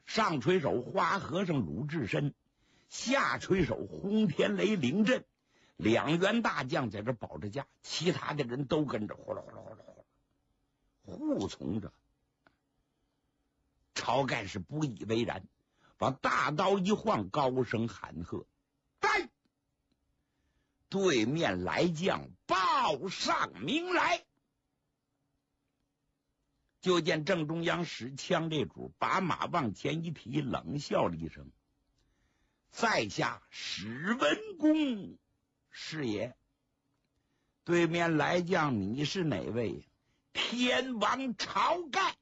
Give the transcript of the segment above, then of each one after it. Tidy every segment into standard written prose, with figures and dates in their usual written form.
上垂手花和尚鲁智深，下垂手轰天雷凌震，两员大将在这保着家，其他的人都跟着呼啦呼啦呼啦呼啦护从着。晁盖是不以为然，把大刀一晃，高声喊喝：“来！”对面来将报上名来。就见正中央使枪这主把马往前一提，冷笑了一声：“在下史文恭是也。”对面来将：“你是哪位？”“天王晁盖。”“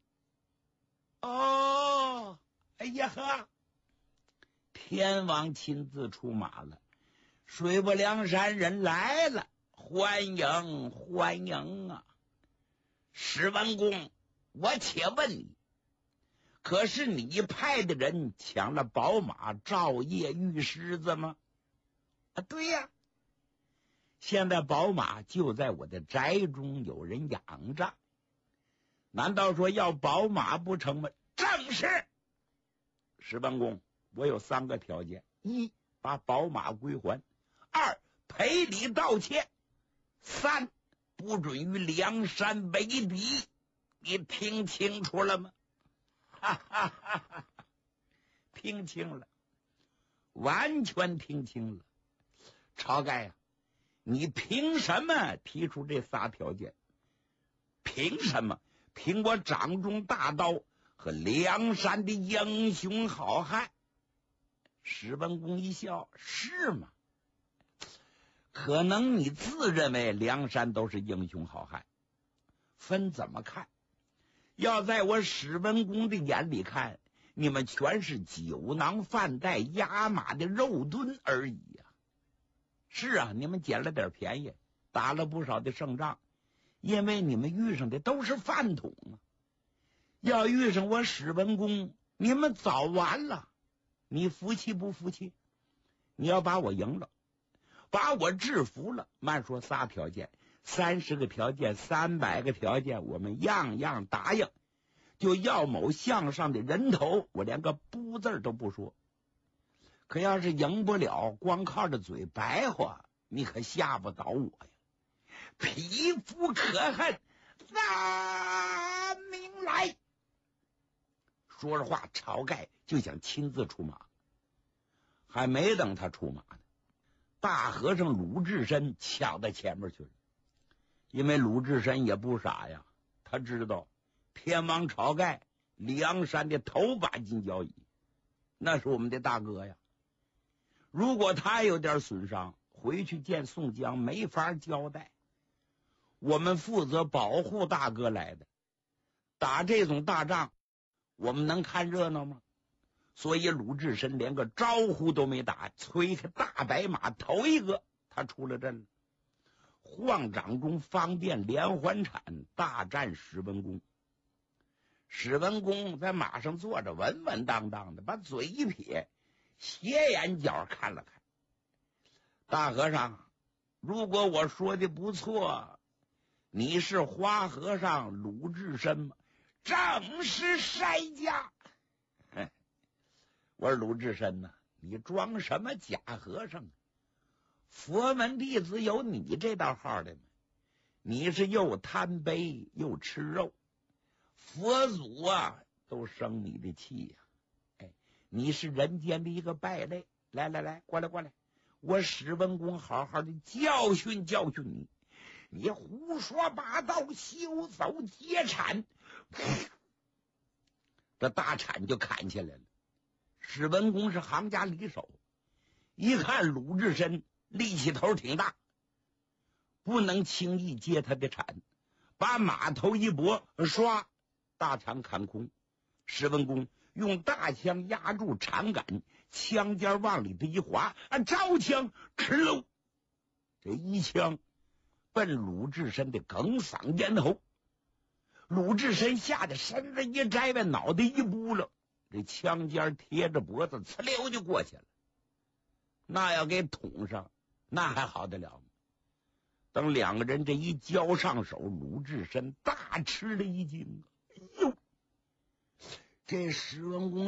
哦，哎呀呵，天王亲自出马了，水泊梁山人来了，欢迎欢迎啊！”“史文恭，我且问你，可是你派的人抢了宝马赵夜玉狮子吗？”“啊，对呀，现在宝马就在我的宅中，有人养着。难道说要宝马不成吗？”“正是。”“史文恭，我有3个条件：一，把宝马归还；二，赔礼道歉；三，不准与梁山为敌。你听清楚了吗？”“哈哈哈哈，听清了，完全听清了。晁盖呀，你凭什么提出这仨条件？凭什么？凭我掌中大刀和梁山的英雄好汉。”史文恭一笑：“是吗？可能你自认为梁山都是英雄好汉，分怎么看？要在我史文恭的眼里看，你们全是酒囊饭袋、压马的肉墩而已呀。是啊，你们捡了点便宜，打了不少的胜仗，因为你们遇上的都是饭桶啊。要遇上我史文恭，你们早完了。你服气不服气？你要把我赢了，把我制服了，慢说仨条件，30个条件，300个条件，我们样样答应。就要某项上的人头，我连个不字都不说。可要是赢不了，光靠着嘴白话，你可吓不倒我呀！匹夫可恨，拿命来！”说着话，晁盖就想亲自出马。还没等他出马呢，大和尚鲁智深抢到前面去了。因为鲁智深也不傻呀，他知道天王晁盖梁山的头把金交椅，那是我们的大哥呀。如果他有点损伤，回去见宋江没法交代。我们负责保护大哥来的，打这种大仗我们能看热闹吗？所以鲁智深连个招呼都没打，催开大白马头一个，他出了阵了。晃掌中方便连环铲，大战史文恭。史文恭在马上坐着，稳稳当当的，把嘴一撇，斜眼角看了看。大和尚，如果我说的不错，你是花和尚鲁智深吗？正是筛家。我说鲁智深呐，你装什么假和尚啊？佛门弟子有你这道号的吗？你是又贪杯又吃肉，佛祖啊都生你的气呀！哎，你是人间的一个败类。来来来，过来过来，我史文恭好好的教训教训你。你胡说八道，休走劫铲！这大铲就砍下来了。史文恭是行家里手，一看鲁智深力气头挺大，不能轻易接他的铲，把马头一拨，唰，大铲砍空。史文恭用大枪压住铲杆，枪尖往里头一划，招枪，哧喽，这一枪奔鲁智深的哽嗓咽喉。鲁智深吓得身子一摘吧，脑袋一扑了，这枪尖贴着脖子，呲溜就过去了。那要给捅上，那还好得了吗？等两个人这一交上手，鲁智深大吃了一惊。哎呦，这史文恭